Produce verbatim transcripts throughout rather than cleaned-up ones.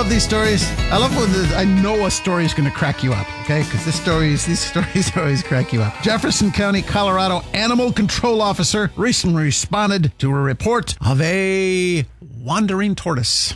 love these stories. I love when the, I know a story is going to crack you up, okay? Because this stories, these stories always crack you up. Jefferson County, Colorado animal control officer recently responded to a report of a wandering tortoise.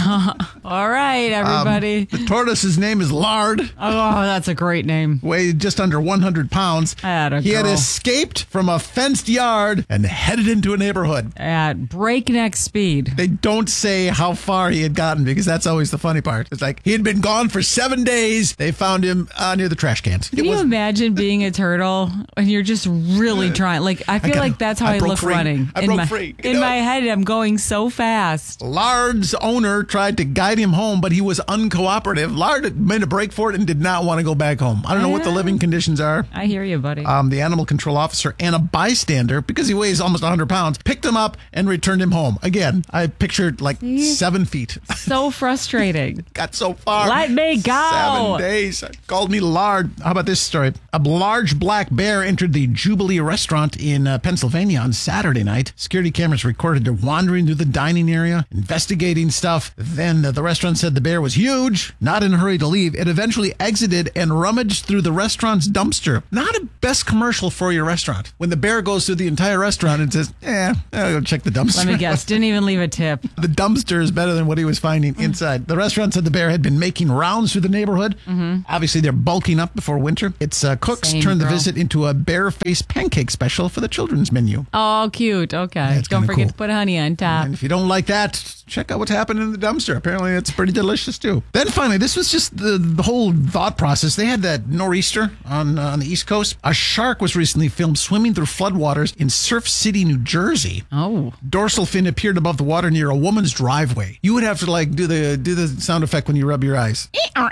All right, everybody. Um, the tortoise's name is Lard. Oh, that's a great name. Weighed just under one hundred pounds. Atta he girl. had escaped from a fenced yard and headed into a neighborhood. At breakneck speed. They don't say how far he had gotten because that's always the funny part. It's like he had been gone for seven days. They found him uh, near the trash cans. Can you imagine being a turtle and you're just really trying? Like, I feel I gotta, like that's how I, I look free. running. I in broke my, free. In my head, I'm going so fast. Lard's owner tried to guide him home, but he was uncooperative. Lard made a break for it and did not want to go back home. I don't know what the living conditions are. I hear you, buddy. Um, the animal control officer and a bystander, because he weighs almost one hundred pounds, picked him up and returned him home. Again, I pictured like See? seven feet. So frustrating. Got so far. Let me go. Seven days. Called me Lard. How about this story? A large black bear entered the Jubilee restaurant in uh, Pennsylvania on Saturday night. Security cameras recorded it wandering through the dining area, investigating stuff. Then uh, the restaurant said the bear was huge, not in a hurry to leave. It eventually exited and rummaged through the restaurant's dumpster. Not a best commercial for your restaurant. When the bear goes through the entire restaurant and says, eh, I'll go check the dumpster. Let me guess. Didn't even leave a tip. The dumpster is better than what he was finding inside. The restaurant said the bear had been making rounds through the neighborhood. Mm-hmm. Obviously, they're bulking up before winter. Its uh, cooks Same, turned girl. the visit into a bear-faced pancake special for the children's menu. Oh, cute. Okay. That's Don't kinda forget cool. to put honey on top. And if you don't like that, check out what's happening in the dumpster. Apparently, it's pretty delicious, too. Then finally, this was just the, the whole thought process. They had that nor'easter on, uh, on the East Coast. A shark was recently filmed swimming through floodwaters in Surf City, New Jersey. Oh. Dorsal fin appeared above the water near a woman's driveway. You would have to like do the do the sound effect when you rub your eyes.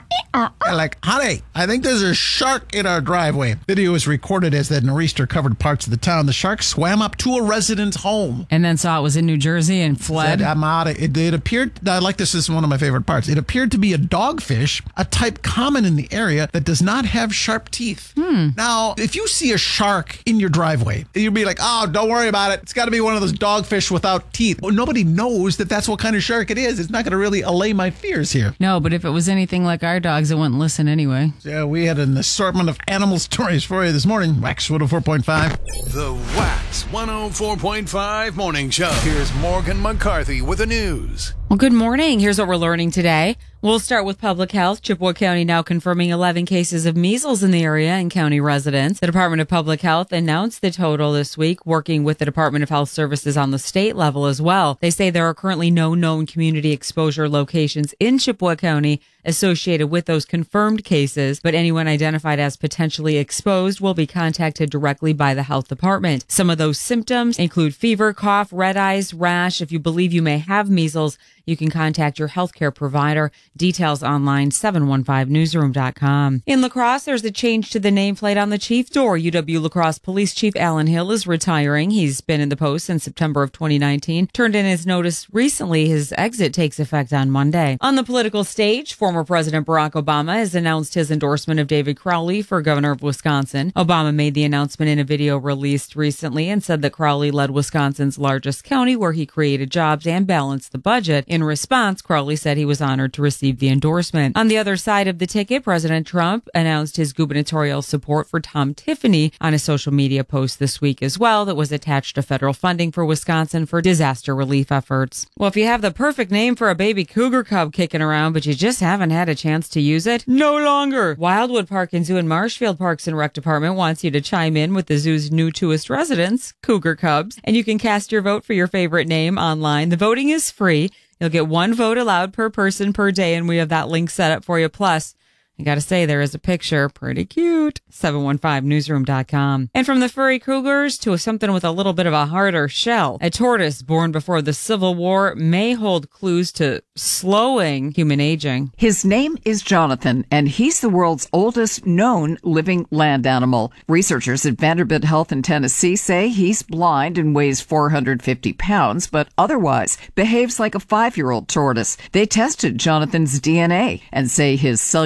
Like, honey, I think there's a shark in our driveway. Video was recorded as that nor'easter covered parts of the town. The shark swam up to a resident's home. And then saw it was in New Jersey and fled. Said, I'm out of it. It appeared, I like this, this is one of my favorite parts. It appeared to be a dogfish, a type common in the area that does not have sharp teeth. Hmm. Now, if you see a shark in your driveway, you'd be like, oh, don't worry about it. It's got to be one of those dogfish without teeth. Well, nobody knows that that's what kind of shark it is. It's not going to really allay my fears here. No, but if it was anything like our dogs, it wouldn't listen anyway. Yeah, we had an assortment of animal stories for you this morning. Wax one oh four point five. The Wax one oh four point five Morning Show. Here's Morgan McCarthy with the news. Well, good morning. Here's what we're learning today. We'll start with public health. Chippewa County now confirming eleven cases of measles in the area and county residents. The Department of Public Health announced the total this week, working with the Department of Health Services on the state level as well. They say there are currently no known community exposure locations in Chippewa County associated with those confirmed cases, but anyone identified as potentially exposed will be contacted directly by the health department. Some of those symptoms include fever, cough, red eyes, rash. If you believe you may have measles, you can contact your healthcare provider. Details online, seven one five newsroom dot com. In La Crosse, there's a change to the nameplate on the chief door. U W La Crosse Police Chief Alan Hill is retiring. He's been in the post since September of twenty nineteen. Turned in his notice recently. His exit takes effect on Monday. On the political stage, former President Barack Obama has announced his endorsement of David Crowley for governor of Wisconsin. Obama made the announcement in a video released recently and said that Crowley led Wisconsin's largest county, where he created jobs and balanced the budget. In response, Crowley said he was honored to receive the endorsement. On the other side of the ticket, President Trump announced his gubernatorial support for Tom Tiffany on a social media post this week as well that was attached to federal funding for Wisconsin for disaster relief efforts. Well, if you have the perfect name for a baby cougar cub kicking around, but you just haven't had a chance to use it, no longer. Wildwood Park and Zoo and Marshfield Parks and Rec Department wants you to chime in with the zoo's new tourist residents, cougar cubs, and you can cast your vote for your favorite name online. The voting is free. You'll get one vote allowed per person per day, and we have that link set up for you. Plus, I gotta say, there is a picture. Pretty cute. seven one five newsroom dot com. And from the furry cougars to something with a little bit of a harder shell, a tortoise born before the Civil War may hold clues to slowing human aging. His name is Jonathan, and he's the world's oldest known living land animal. Researchers at Vanderbilt Health in Tennessee say he's blind and weighs four hundred fifty pounds, but otherwise behaves like a five-year-old tortoise. They tested Jonathan's D N A and say his cellular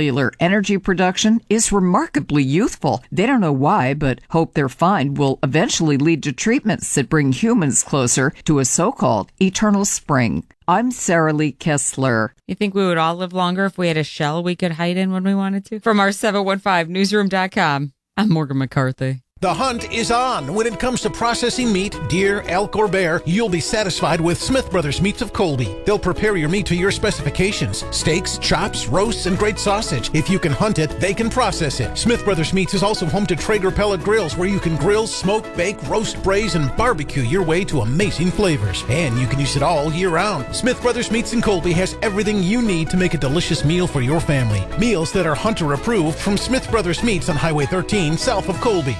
energy production is remarkably youthful. They don't know why, but hope their find will eventually lead to treatments that bring humans closer to a so-called eternal spring. I'm Sarah Lee Kessler. You think we would all live longer if we had a shell we could hide in when we wanted to? From our seven one five newsroom dot com, I'm Morgan McCarthy. The hunt is on. When it comes to processing meat, deer, elk, or bear, you'll be satisfied with Smith Brothers Meats of Colby. They'll prepare your meat to your specifications. Steaks, chops, roasts, and great sausage. If you can hunt it, they can process it. Smith Brothers Meats is also home to Traeger pellet grills where you can grill, smoke, bake, roast, braise, and barbecue your way to amazing flavors. And you can use it all year round. Smith Brothers Meats in Colby has everything you need to make a delicious meal for your family. Meals that are hunter approved from Smith Brothers Meats on Highway thirteen, south of Colby.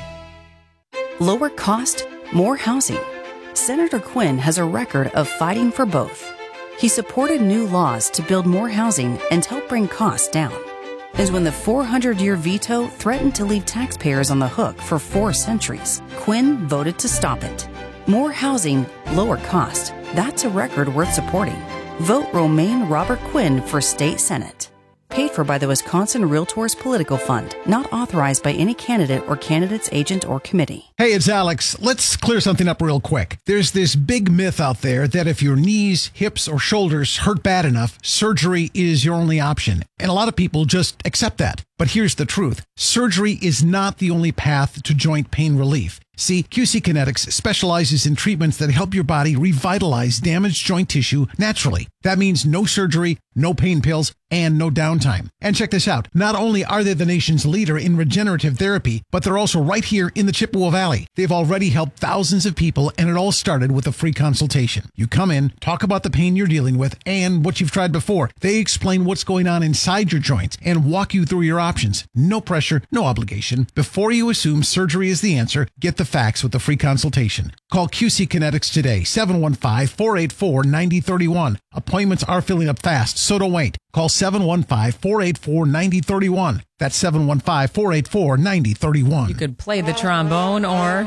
Lower cost, more housing. Senator Quinn has a record of fighting for both. He supported new laws to build more housing and help bring costs down. And when the four hundred year veto threatened to leave taxpayers on the hook for four centuries, Quinn voted to stop it. More housing, lower cost. That's a record worth supporting. Vote Romaine Robert Quinn for State Senate. Paid for by the Wisconsin Realtors Political Fund, not authorized by any candidate or candidate's agent or committee. Hey, it's Alex. Let's clear something up real quick. There's this big myth out there that if your knees, hips, or shoulders hurt bad enough, surgery is your only option. And a lot of people just accept that. But here's the truth. Surgery is not the only path to joint pain relief. See, Q C Kinetics specializes in treatments that help your body revitalize damaged joint tissue naturally. That means no surgery, no pain pills, and no downtime. And check this out. Not only are they the nation's leader in regenerative therapy, but they're also right here in the Chippewa Valley. They've already helped thousands of people, and it all started with a free consultation. You come in, talk about the pain you're dealing with and what you've tried before. They explain what's going on inside your joints and walk you through your options. No pressure, no obligation. Before you assume surgery is the answer, get the facts with the free consultation. Call Q C Kinetics today, seven one five, four eight four, nine zero three one. Appointments are filling up fast, so don't wait. Call seven one five, four eight four, nine zero three one. That's seven one five, four eight four, nine zero three one. You could play the trombone, or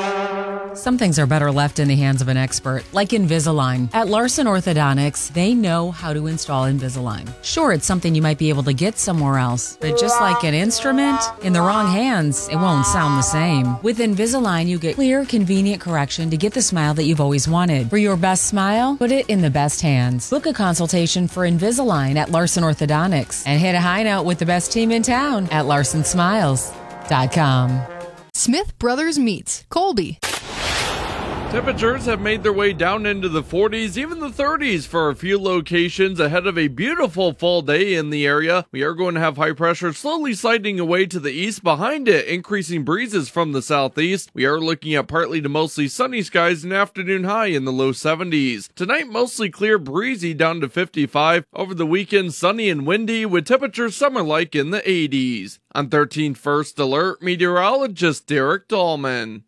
some things are better left in the hands of an expert, like Invisalign. At Larson Orthodontics, they know how to install Invisalign. Sure, it's something you might be able to get somewhere else, but just like an instrument, in the wrong hands, it won't sound the same. With Invisalign, you get clear, convenient correction to get the smile that you've always wanted. For your best smile, put it in the best hands. Book a consultation for Invisalign at Larson Orthodontics and hit a high note with the best team in town at larson smiles dot com. Smith Brothers Meats, Colby. Temperatures have made their way down into the forties, even the thirties for a few locations ahead of a beautiful fall day in the area. We are going to have high pressure slowly sliding away to the east, behind it increasing breezes from the southeast. We are looking at partly to mostly sunny skies, an afternoon high in the low seventies. Tonight mostly clear, breezy down to fifty-five. Over the weekend sunny and windy with temperatures summer-like in the eighties. On thirteen First Alert, meteorologist Derek Dahlman.